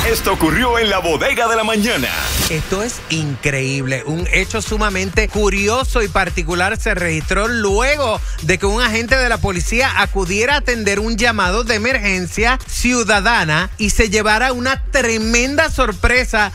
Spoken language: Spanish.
Esto ocurrió en la bodega de la mañana. Esto es increíble. Un hecho sumamente curioso y particular se registró luego de que un agente de la policía acudiera a atender un llamado de emergencia ciudadana y se llevara una tremenda sorpresa